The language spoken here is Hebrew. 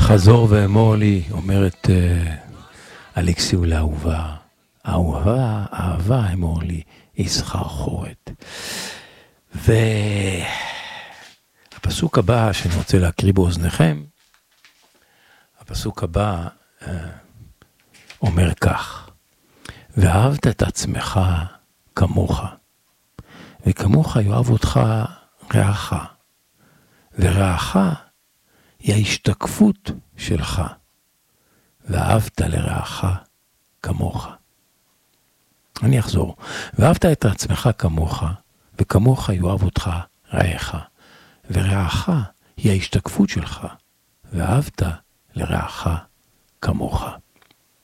חזור ואמור לי, אומרת אלכסיו לאהובה, אהבה אמור לי, היא סחרחורת. והפסוק הבא שאני רוצה להקריא באוזניכם, הפסוק הבא אומר כך, ואהבת את עצמך כמוך, וכמוך יאהב אותך רעך, ורעך היא ההשתקפות שלך, ואהבת לרעך כמוך. אני אחזור, ואהבת את עצמך כמוך, וכמוך יאהב אותך רעך, ורעך היא ההשתקפות שלך, ואהבת לרעך כמוך.